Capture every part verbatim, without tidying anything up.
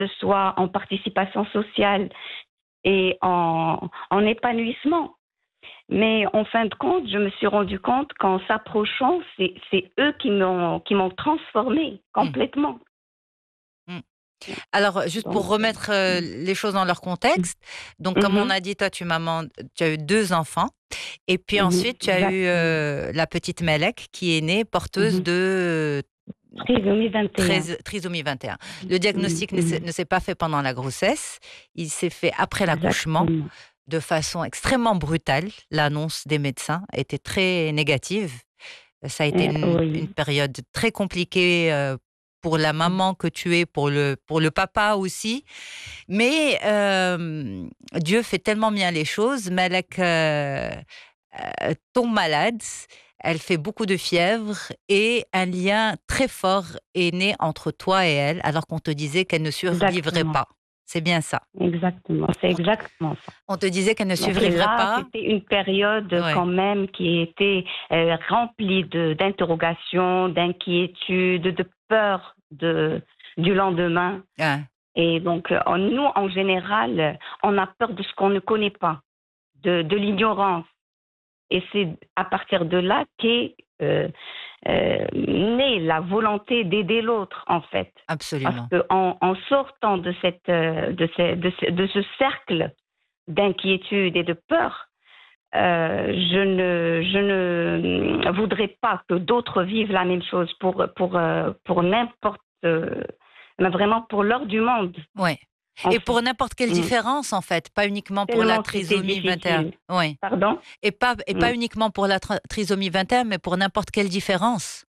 ce soit en participation sociale et en, en épanouissement. Mais en fin de compte, je me suis rendu compte qu'en s'approchant, c'est, c'est eux qui m'ont, qui m'ont transformée Mmh. complètement. Mmh. Alors, juste pour Donc, remettre, heu, mmh. les choses dans leur Mmh. contexte, donc comme on Mmh. a dit, toi, tu maman tu as eu deux enfants et puis Mmh. ensuite tu as eu, Exactement. heu, la petite Melek qui est née porteuse Mmh. de Trisomie vingt et un. treize trisomie vingt et un. Mmh. Le Mmh diagnostic ne s'est mh. ne s'est pas fait pendant la grossesse, il s'est fait après l'accouchement, Exactement. de façon extrêmement brutale. L'annonce des médecins était très négative. Ça a été Heu, une une oui. période très compliquée, heu, pour la Mmh. maman que tu es, pour le pour le papa aussi. Mais, hem, Dieu fait tellement bien les choses. Melek, heu heu, tombe malade, elle fait beaucoup de fièvre et un lien très fort est né entre toi et elle, alors qu'on te disait qu'elle ne survivrait Exactement. pas. C'est bien ça? Exactement, c'est On exactement ça. on te disait qu'elle ne Donc et survivrait là, pas? c'était une période Ouais. quand même qui était, heu, remplie de d'interrogations, d'inquiétudes, de peur de du lendemain Ah. et donc, heu, en nous, en général, heu, on a peur de ce qu'on ne connaît pas, de de l'ignorance et c'est à partir de là qu'est, heu heu, née la volonté d'aider l'autre, en fait. Parce Absolument. qu'en en sortant de cette, heu, de ce de ce de ce cercle d'inquiétude et de peur, heu, je ne je ne, mmh, voudrais pas que d'autres vivent la même chose pour, pour, heu, pour n'importe, heu, mais vraiment pour l'heure du monde, Ouais en et fait. pour n'importe quelle Mmh. différence, en fait, pas uniquement pour la Tellement c'était trisomie vingt et un. difficile. Oui Pardon? et pas et Mmh. pas uniquement pour la tra trisomie vingt et un, mais pour n'importe quelle différence.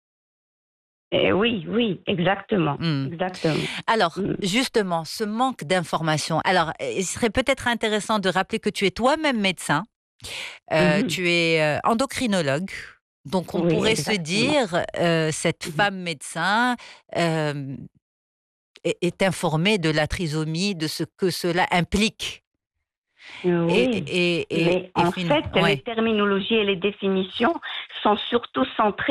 Et oui, oui, exactement, Mmh. exactement. Alors, Mmh. justement, ce manque d'information. Alors, heu, il serait peut-être intéressant de rappeler que tu es toi-même médecin, Mmh heu, mh. tu es, heu, endocrinologue, donc on Oui, pourrait se exactement. dire, heu, cette Mmh mh. femme médecin, hem, est est informée de la trisomie, de ce que cela implique et Oui, et et mais et en fina fait, les ouais. terminologies et les définitions sont surtout centrées